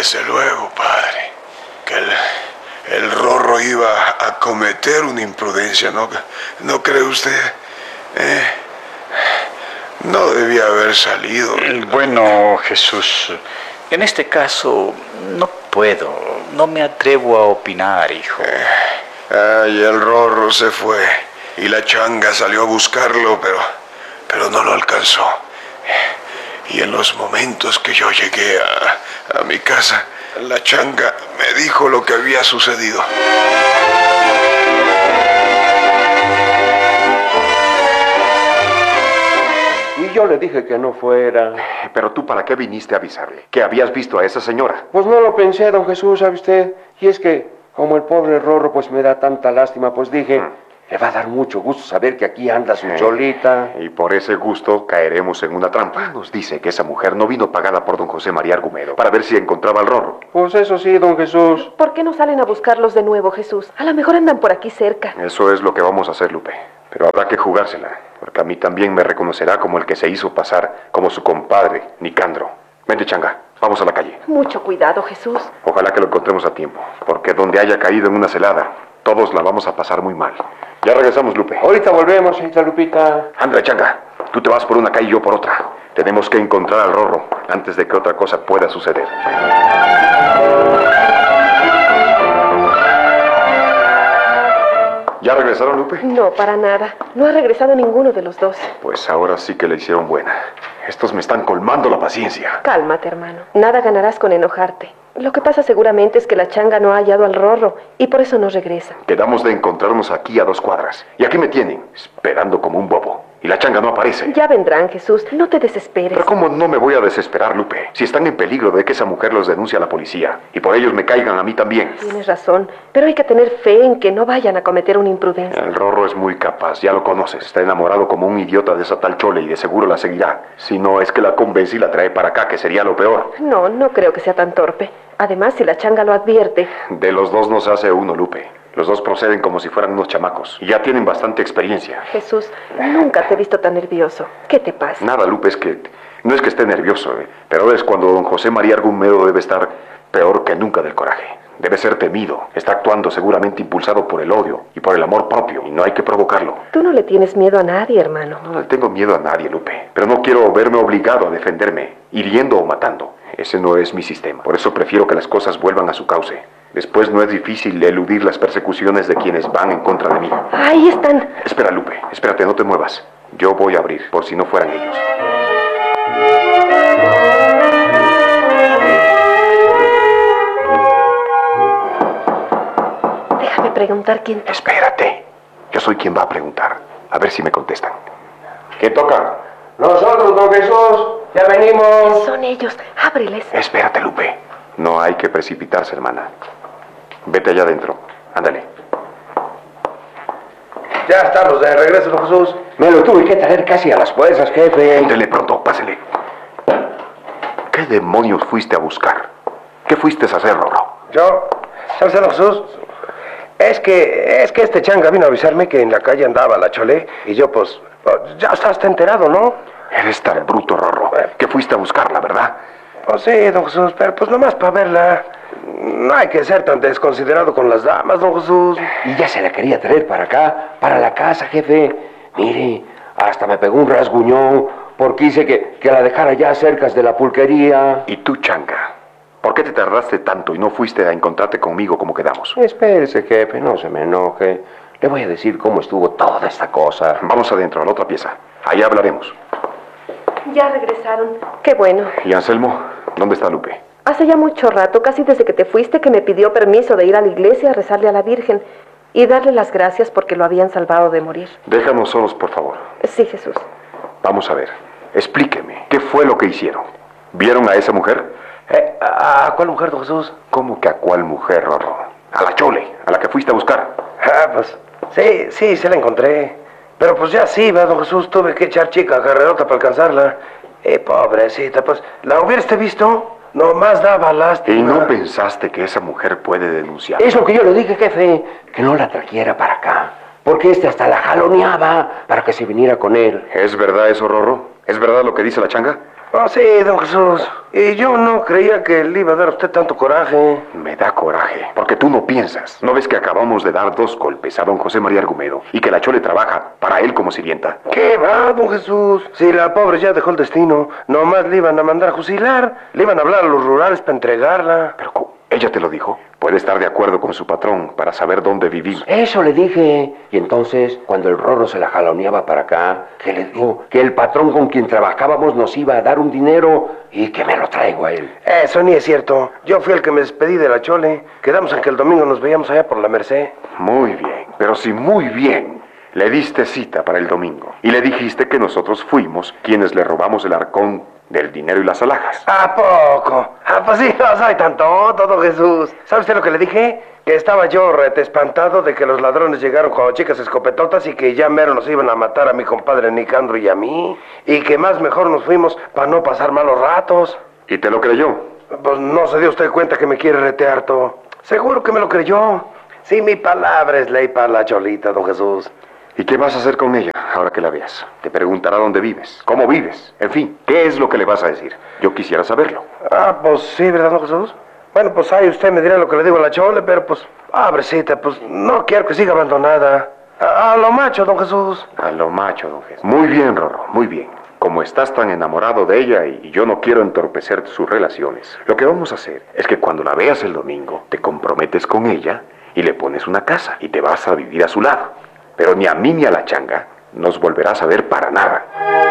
Desde luego, padre, que el Rorro iba a cometer una imprudencia, ¿no cree usted? No debía haber salido. Bueno, Jesús, en este caso no me atrevo a opinar, hijo. Ay, el Rorro se fue y la changa salió a buscarlo, pero no lo alcanzó. Y en los momentos que yo llegué a mi casa, la changa me dijo lo que había sucedido. Y yo le dije que no fuera. Pero tú, ¿para qué viniste a avisarle? ¿Que habías visto a esa señora? Pues no lo pensé, don Jesús, ¿sabe usted? Y es que, como el pobre Rorro pues me da tanta lástima, pues dije, le va a dar mucho gusto saber que aquí anda su cholita. Y por ese gusto caeremos en una trampa. Nos dice que esa mujer no vino pagada por don José María Argumedo para ver si encontraba al Rorro. Pues eso sí, don Jesús. ¿Por qué no salen a buscarlos de nuevo, Jesús? A lo mejor andan por aquí cerca. Eso es lo que vamos a hacer, Lupe. Pero habrá que jugársela, porque a mí también me reconocerá como el que se hizo pasar como su compadre, Nicandro. Vente, changa, vamos a la calle. Mucho cuidado, Jesús. Ojalá que lo encontremos a tiempo, porque donde haya caído en una celada, todos la vamos a pasar muy mal. Ya regresamos, Lupe. Ahorita volvemos, señorita Lupita. Ándale, changa, tú te vas por una calle y yo por otra. Tenemos que encontrar al Rorro antes de que otra cosa pueda suceder. ¿Ya regresaron, Lupe? No, para nada. No ha regresado ninguno de los dos. Pues ahora sí que le hicieron buena. Estos me están colmando la paciencia. Cálmate, hermano. Nada ganarás con enojarte. Lo que pasa seguramente es que la changa no ha hallado al Rorro y por eso no regresa. Quedamos de encontrarnos aquí a 2 cuadras. Y aquí me tienen, esperando como un bobo. Y la changa no aparece. Ya vendrán, Jesús. No te desesperes. Pero ¿cómo no me voy a desesperar, Lupe? Si están en peligro de que esa mujer los denuncie a la policía. Y por ellos me caigan a mí también. Tienes razón, pero hay que tener fe en que no vayan a cometer una imprudencia. El Rorro es muy capaz, ya lo conoces. Está enamorado como un idiota de esa tal Chole y de seguro la seguirá. Si no es que la convence y la trae para acá, que sería lo peor. No creo que sea tan torpe. Además, si la changa lo advierte... De los dos nos hace uno, Lupe. Los dos proceden como si fueran unos chamacos. Y ya tienen bastante experiencia. Jesús, nunca te he visto tan nervioso. ¿Qué te pasa? Nada, Lupe, no es que esté nervioso, pero es cuando don José María Argumedo debe estar peor que nunca del coraje. Debe ser temido. Está actuando seguramente impulsado por el odio y por el amor propio. Y no hay que provocarlo. Tú no le tienes miedo a nadie, hermano. No le tengo miedo a nadie, Lupe. Pero no quiero verme obligado a defenderme, hiriendo o matando. Ese no es mi sistema. Por eso prefiero que las cosas vuelvan a su cauce. Después no es difícil eludir las persecuciones de quienes van en contra de mí. Ahí están. Espera, Lupe. Espérate, no te muevas. Yo voy a abrir, por si no fueran ellos. Déjame preguntar quién toca. Espérate. Yo soy quien va a preguntar. A ver si me contestan. ¿Qué toca? Nosotros, don Jesús, ya venimos. Son ellos. Ábreles. Espérate, Lupe. No hay que precipitarse, hermana. Vete allá adentro. Ándale. Ya estamos de regreso, don Jesús. Me lo tuve que traer casi a las fuerzas, jefe. Ándale pronto, pásele. ¿Qué demonios fuiste a buscar? ¿Qué fuiste a hacer, Rorro? Yo, ¿sabes, don Jesús? Es que este changa vino a avisarme que en la calle andaba la Chole y yo, pues, ya estás enterado, ¿no? Eres tan bruto, Rorro, que fuiste a buscarla, ¿verdad? Pues sí, don Jesús, pero pues nomás para verla. No hay que ser tan desconsiderado con las damas, don Jesús. Y ya se la quería traer para acá, para la casa, jefe. Mire, hasta me pegó un rasguñón porque hice que la dejara ya cerca de la pulquería. ¿Y tú, changa? ¿Por qué te tardaste tanto y no fuiste a encontrarte conmigo como quedamos? Espérese, jefe, no se me enoje. Le voy a decir cómo estuvo toda esta cosa. Vamos adentro, a la otra pieza. Ahí hablaremos. Ya regresaron. Qué bueno. ¿Y Anselmo? ¿Dónde está Lupe? Hace ya mucho rato, casi desde que te fuiste, que me pidió permiso de ir a la iglesia a rezarle a la Virgen y darle las gracias porque lo habían salvado de morir. Déjanos solos, por favor. Sí, Jesús. Vamos a ver. Explíqueme. ¿Qué fue lo que hicieron? ¿Vieron a esa mujer? ¿A cuál mujer, don Jesús? ¿Cómo que a cuál mujer, Rorro? A la Chole, a la que fuiste a buscar. Pues, sí, se la encontré. Pero pues ya sí, ¿verdad, don Jesús? Tuve que echar chica carrerota para alcanzarla. Pobrecita, pues, ¿la hubieras visto? Nomás daba lástima. ¿Y no pensaste que esa mujer puede denunciar? Es lo que yo le dije, jefe, que no la trajera para acá. Porque hasta la jaloneaba para que se viniera con él. ¿Es verdad eso, Rorro? ¿Es verdad lo que dice la changa? Oh, sí, don Jesús. Y yo no creía que le iba a dar a usted tanto coraje. Me da coraje, porque tú no piensas. ¿No ves que acabamos de dar 2 golpes a don José María Argumedo y que la Chole trabaja para él como sirvienta? ¿Qué va, don Jesús? Si la pobre ya dejó el destino, nomás le iban a mandar a fusilar. Le iban a hablar a los rurales para entregarla. Pero ella te lo dijo. Puede estar de acuerdo con su patrón para saber dónde vivir. Eso le dije. Y entonces, cuando el Rorro se la jaloneaba para acá, que le dijo que el patrón con quien trabajábamos nos iba a dar un dinero y que me lo traigo a él. Eso ni es cierto. Yo fui el que me despedí de la Chole. Quedamos en que el domingo nos veíamos allá por la Merced. Muy bien, pero sí muy bien. Le diste cita para el domingo y le dijiste que nosotros fuimos quienes le robamos el arcón del dinero y las alhajas. ¿A poco? Ah, pues sí, no soy tan tonto, don Jesús. ¿Sabe usted lo que le dije? Que estaba yo rete espantado de que los ladrones llegaron con chicas escopetotas y que ya mero nos iban a matar a mi compadre Nicandro y a mí. Y que más mejor nos fuimos para no pasar malos ratos. ¿Y te lo creyó? Pues no se dio usted cuenta que me quiere rete harto. Seguro que me lo creyó. Sí, mi palabra es ley para la Cholita, don Jesús. ¿Y qué vas a hacer con ella ahora que la veas? Te preguntará dónde vives, cómo vives, en fin, ¿qué es lo que le vas a decir? Yo quisiera saberlo. Ah, pues sí, ¿verdad, don Jesús? Bueno, pues ahí usted me dirá lo que le digo a la Chole, pero pues, pobrecita, pues no quiero que siga abandonada. A lo macho, don Jesús. A lo macho, don Jesús. Muy bien, Rorro, muy bien. Como estás tan enamorado de ella y yo no quiero entorpecer sus relaciones, lo que vamos a hacer es que cuando la veas el domingo, te comprometes con ella y le pones una casa y te vas a vivir a su lado. Pero ni a mí ni a la changa nos volverás a ver para nada.